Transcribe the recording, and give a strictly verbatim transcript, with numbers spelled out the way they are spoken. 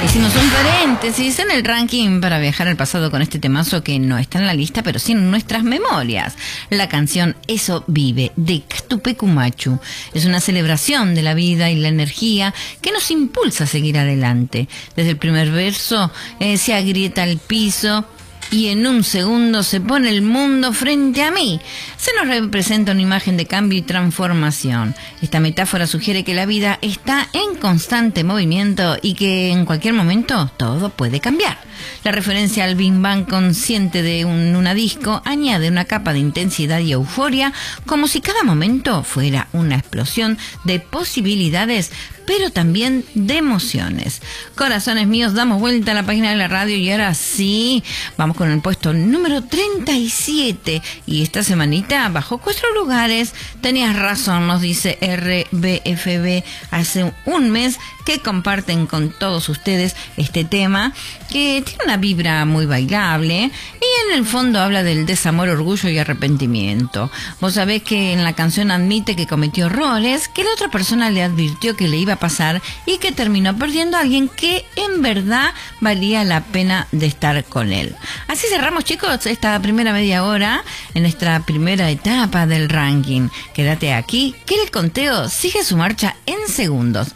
Hicimos un paréntesis en el ranking para viajar al pasado con este temazo que no está en la lista, pero sí en nuestras memorias. La canción Eso Vive, de Tupac Amaru. Es una celebración de la vida y la energía que nos impulsa a seguir adelante. Desde el primer verso eh, se agrieta el piso y en un segundo se pone el mundo frente a mí. Se nos representa una imagen de cambio y transformación. Esta metáfora sugiere que la vida está en constante movimiento y que en cualquier momento todo puede cambiar. La referencia al Big Bang consciente de un, una disco añade una capa de intensidad y euforia, como si cada momento fuera una explosión de posibilidades, pero también de emociones. Corazones míos, damos vuelta a la página de la radio y ahora sí, vamos con el puesto número treinta y siete. Y esta semanita bajó cuatro lugares. Tenías razón, nos dice R B F B hace un mes, que comparten con todos ustedes este tema, que tiene una vibra muy bailable y en el fondo habla del desamor, orgullo y arrepentimiento. Vos sabés que en la canción admite que cometió errores, que la otra persona le advirtió que le iba a pasar y que terminó perdiendo a alguien que en verdad valía la pena de estar con él. Así cerramos, chicos, esta primera media hora en nuestra primera etapa del ranking. Quédate aquí, que el conteo sigue su marcha en segundos.